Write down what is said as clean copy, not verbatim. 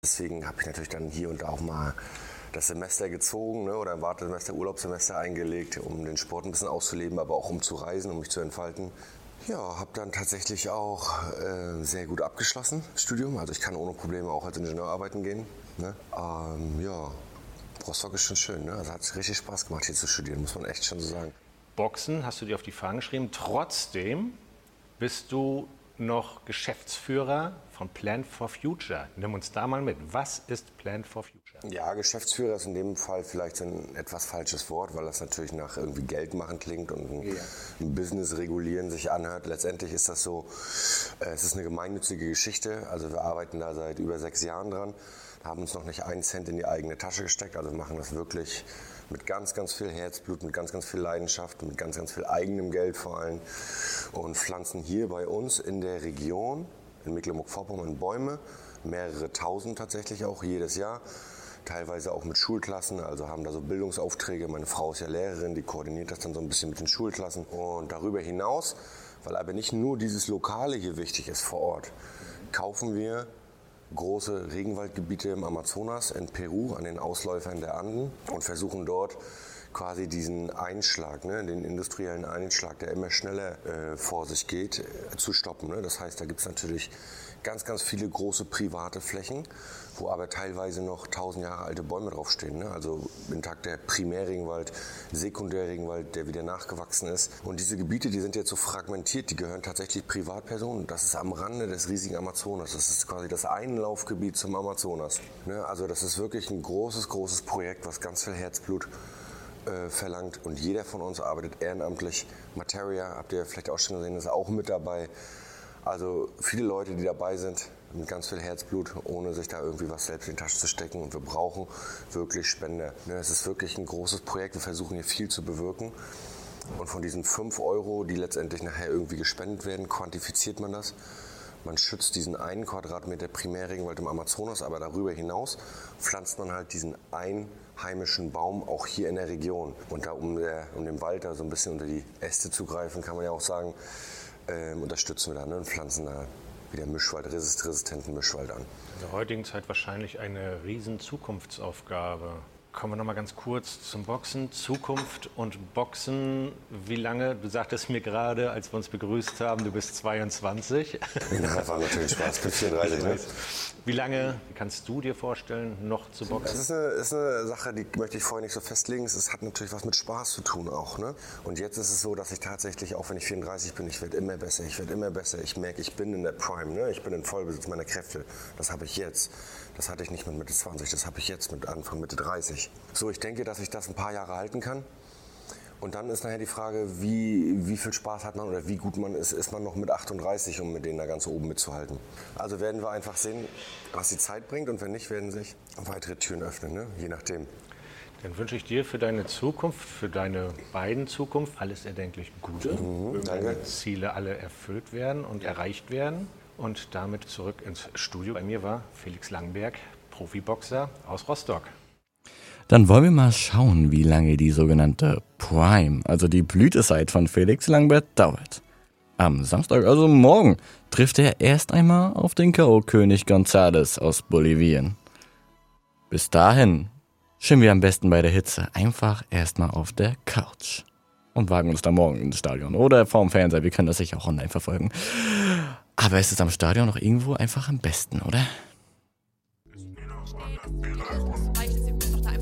Deswegen habe ich natürlich dann hier und da auch mal das Semester gezogen, ne, oder im Wartesemester, Urlaubssemester eingelegt, um den Sport ein bisschen auszuleben, aber auch um zu reisen, um mich zu entfalten. Ja, habe dann tatsächlich auch sehr gut abgeschlossen, das Studium. Also ich kann ohne Probleme auch als Ingenieur arbeiten gehen. Ne? Ja, Rostock ist schon schön. Ne? Also hat es richtig Spaß gemacht, hier zu studieren, muss man echt schon so sagen. Boxen hast du dir auf die Fahnen geschrieben. Trotzdem bist du noch Geschäftsführer von Plan for Future. Nimm uns da mal mit. Was ist Plan for Future? Ja, Geschäftsführer ist in dem Fall vielleicht so ein etwas falsches Wort, weil das natürlich nach irgendwie Geld machen klingt und ein Business regulieren sich anhört. Letztendlich ist das so, es ist eine gemeinnützige Geschichte. Also wir arbeiten da seit über 6 Jahren dran, haben uns noch nicht einen Cent in die eigene Tasche gesteckt. Also wir machen das wirklich mit ganz, ganz viel Herzblut, mit ganz, ganz viel Leidenschaft, mit ganz, ganz viel eigenem Geld vor allem und pflanzen hier bei uns in der Region, in Mecklenburg-Vorpommern, Bäume, mehrere tausend tatsächlich auch jedes Jahr, teilweise auch mit Schulklassen, also haben da so Bildungsaufträge. Meine Frau ist ja Lehrerin, die koordiniert das dann so ein bisschen mit den Schulklassen und darüber hinaus, weil aber nicht nur dieses Lokale hier wichtig ist vor Ort, kaufen wir große Regenwaldgebiete im Amazonas, in Peru, an den Ausläufern der Anden und versuchen dort quasi diesen Einschlag, ne, den industriellen Einschlag, der immer schneller vor sich geht, zu stoppen. Ne? Das heißt, da gibt es natürlich ganz, ganz viele große private Flächen, wo aber teilweise noch 1000 Jahre alte Bäume draufstehen. Ne? Also intakter Primärregenwald, Sekundärregenwald, der wieder nachgewachsen ist. Und diese Gebiete, die sind jetzt so fragmentiert, die gehören tatsächlich Privatpersonen. Das ist am Rande des riesigen Amazonas. Das ist quasi das Einlaufgebiet zum Amazonas. Ne? Also das ist wirklich ein großes, großes Projekt, was ganz viel Herzblut verlangt. Und jeder von uns arbeitet ehrenamtlich. Materia, habt ihr vielleicht auch schon gesehen, ist auch mit dabei. Also viele Leute, die dabei sind, mit ganz viel Herzblut, ohne sich da irgendwie was selbst in die Tasche zu stecken. Und wir brauchen wirklich Spender. Es ist wirklich ein großes Projekt. Wir versuchen hier viel zu bewirken. Und von diesen 5 Euro, die letztendlich nachher irgendwie gespendet werden, quantifiziert man das. Man schützt diesen 1 Quadratmeter Primärregenwald im Amazonas, aber darüber hinaus pflanzt man halt diesen einheimischen Baum auch hier in der Region. Und da um den Wald da so ein bisschen unter die Äste zu greifen, kann man ja auch sagen, unterstützen wir da, ne, und pflanzen da wieder resistenten Mischwald an. In der heutigen Zeit wahrscheinlich eine riesen Zukunftsaufgabe. Kommen wir noch mal ganz kurz zum Boxen. Zukunft und Boxen. Wie lange? Du sagtest mir gerade, als wir uns begrüßt haben, du bist 22. Ja, war natürlich Spaß. Ich bin 34. Ne? Wie lange kannst du dir vorstellen, noch zu boxen? Das ist eine Sache, die möchte ich vorher nicht so festlegen. Es hat natürlich was mit Spaß zu tun auch. Ne? Und jetzt ist es so, dass ich tatsächlich, auch wenn ich 34 bin, ich werde immer besser. Ich merke, ich bin in der Prime. Ne? Ich bin in Vollbesitz meiner Kräfte. Das habe ich jetzt. Das hatte ich nicht mit Mitte 20, das habe ich jetzt mit Anfang Mitte 30. So, ich denke, dass ich das ein paar Jahre halten kann. Und dann ist nachher die Frage, wie viel Spaß hat man oder wie gut man ist man noch mit 38, um mit denen da ganz oben mitzuhalten. Also werden wir einfach sehen, was die Zeit bringt, und wenn nicht, werden sich weitere Türen öffnen, ne? Je nachdem. Dann wünsche ich dir für deine Zukunft, für deine beiden Zukunft alles erdenklich Gute. Deine Ziele alle erfüllt werden und erreicht werden. Und damit zurück ins Studio. Bei mir war Felix Langenberg, Profiboxer aus Rostock. Dann wollen wir mal schauen, wie lange die sogenannte Prime, also die Blütezeit von Felix Langenberg, dauert. Am Samstag, also morgen, trifft er erst einmal auf den K.O.-König González aus Bolivien. Bis dahin schwimmen wir am besten bei der Hitze einfach erstmal auf der Couch und wagen uns dann morgen ins Stadion oder vorm Fernseher. Wir können das sicher auch online verfolgen. Aber es ist am Stadion noch irgendwo einfach am besten, oder?